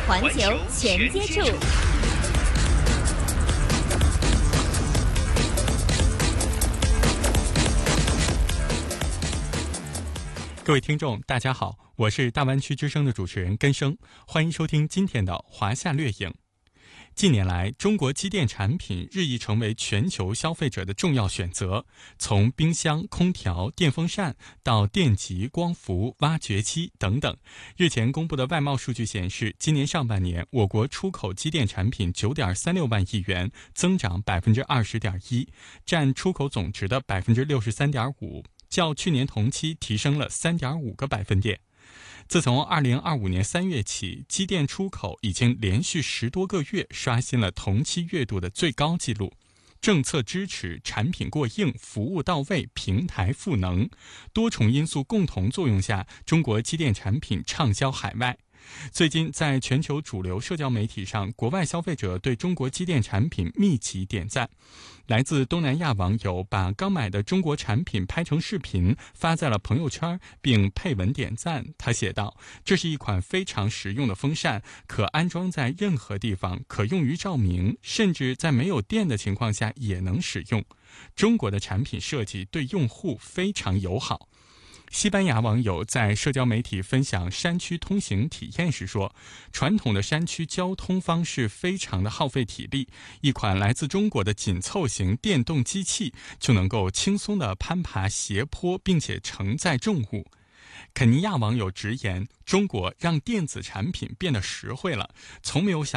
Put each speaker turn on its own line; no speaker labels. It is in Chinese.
环球全接触。
各位听众大家好，我是大湾区之声的主持人根生，欢迎收听今天的华夏掠影。近年来，中国机电产品日益成为全球消费者的重要选择。从冰箱、空调、电风扇到电极、光伏、挖掘机等等，日前公布的外贸数据显示，今年上半年我国出口机电产品9.36万亿元，增长20.1%，占出口总值的63.5%，较去年同期提升了3.5个百分点。自从2025年3月起，机电出口已经连续10多个月刷新了同期月度的最高纪录。政策支持、产品过硬、服务到位、平台赋能，多重因素共同作用下，中国机电产品畅销海外。最近，在全球主流社交媒体上，国外消费者对中国机电产品密集点赞。来自东南亚网友把刚买的中国产品拍成视频发在了朋友圈，并配文点赞。他写道：“这是一款非常实用的风扇，可安装在任何地方，可用于照明，甚至在没有电的情况下也能使用。中国的产品设计对用户非常友好。”西班牙网友在社交媒体分享山区通行体验时说，传统的山区交通方式非常的耗费体力，一款来自中国的紧凑型电动机器就能够轻松地攀爬斜坡，并且承载重物。肯尼亚网友直言，中国让电子产品变得实惠了，从没有想